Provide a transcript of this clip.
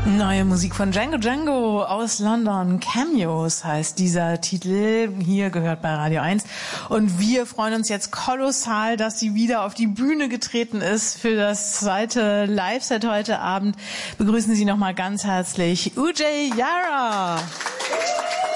Neue Musik von Django Django aus London. Cameos heißt dieser Titel. Hier gehört bei Radio 1. Und wir freuen uns jetzt kolossal, dass sie wieder auf die Bühne getreten ist für das zweite Live-Set heute Abend. Begrüßen Sie nochmal ganz herzlich Ujay Yara.